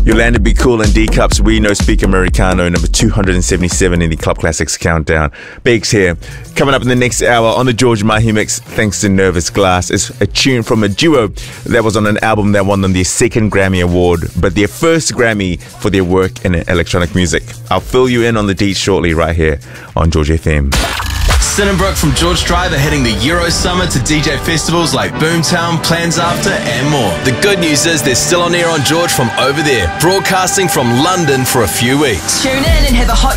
Yolanda Be Cool and D-Cups, We No Speak Americano, number 277 in the Club Classics Countdown. Bakes here. Coming up in the next hour on the George Mahi Mix, thanks to Nervous Glass, is a tune from a duo that was on an album that won them their second Grammy Award, but their first Grammy for their work in electronic music. I'll fill you in on the deets shortly right here on George FM. Sinnenbrook from George Drive are heading the Euro Summer to DJ festivals like Boomtown, Plans After and more. The good news is they're still on air on George from over there, broadcasting from London for a few weeks. Tune in and have a hot